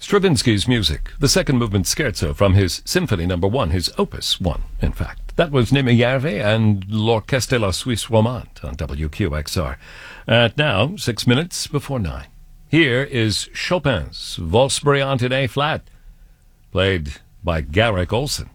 Stravinsky's music, the second movement scherzo from his Symphony No. 1, his Opus 1, in fact. That was Nimi Järvi and L'Orchestre de la Suisse Romande on WQXR. At now, 6 minutes before 9. Here is Chopin's Valse Brillante in A-flat, played by Garrick Olson.